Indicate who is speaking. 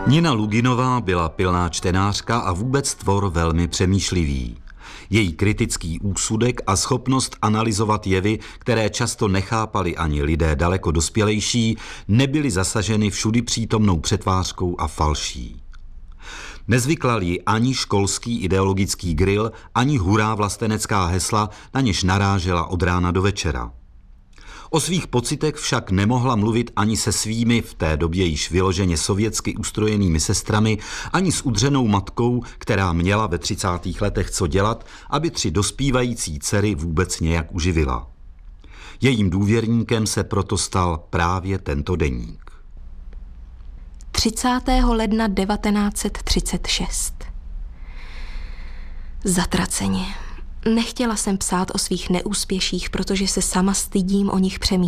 Speaker 1: Nina Luginová byla pilná čtenářka a vůbec tvor velmi přemýšlivý. Její kritický úsudek a schopnost analyzovat jevy, které často nechápali ani lidé daleko dospělejší, nebyly zasaženy všudy přítomnou přetvářkou a falší. Nezvyklal jí ani školský ideologický grill, ani hurá vlastenecká hesla, na něž narážela od rána do večera. O svých pocitech však nemohla mluvit ani se svými v té době již vyloženě sovětsky ustrojenými sestrami, ani s udřenou matkou, která měla ve 30. letech co dělat, aby 3 dospívající dcery vůbec nějak uživila. Jejím důvěrníkem se proto stal právě tento deník.
Speaker 2: 30. ledna 1936. Zatraceně. Nechtěla jsem psát o svých neúspěších, protože se sama stydím o nich přemýšlet.